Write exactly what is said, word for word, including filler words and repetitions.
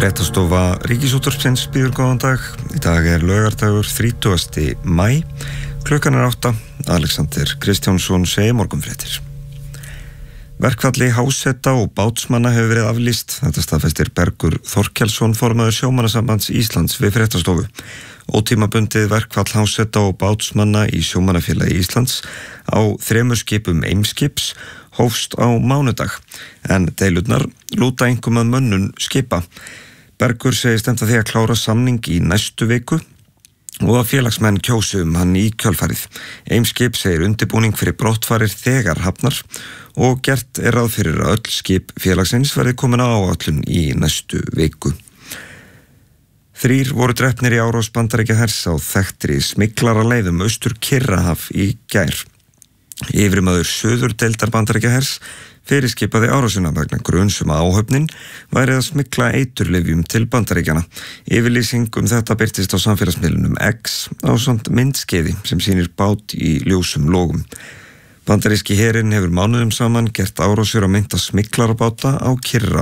Fréttastofa Ríkisútvarpsins býður góðan dag. Í dag er laugardagur þrítugasti maí. Klukkan er átta. Alexander Kristjánsson segir morgunfréttir. Verkfalli háseta og bátsmanna hefur verið aflýst. Þetta staðfestir Bergur Þorkelsson, formaður Sjómannasambands Íslands við fréttastofu. Ótímabundið verkfall háseta og bátsmanna í Sjómannafélagi Íslands á þremur skipum Eimskips hófst á mánudag, en deilurnar lúta einkum að mönnun skipa. Bergur segir stefnt að því að klára samning í næstu viku og að félagsmenn kjósi um hann í kjölfarið. Eimskip segir undirbúning fyrir brottfarir þegar hafnar og gert er ráð fyrir að öll skip félagsins verði komin á áætlun í næstu viku. Þrír voru drepnir í árás Bandaríkjahers á þekktri smyglaраleiðum austur Kyrrahaf í gær. Yfirmaður suðurdeildar Bandaríkjahers fyrirskipaði árásina vegna gruns um að áhöfnin væri að smygla eiturlyfjum til Bandaríkjanna. Yfirlýsing um þetta birtist á samfélagsmiðlunum X ásamt myndskeiði sem sýnir bát í ljósum logum. Bandaríski herinn hefur mánuðum saman gert árásir á meinta smyglarabáta á Kyrrahaf.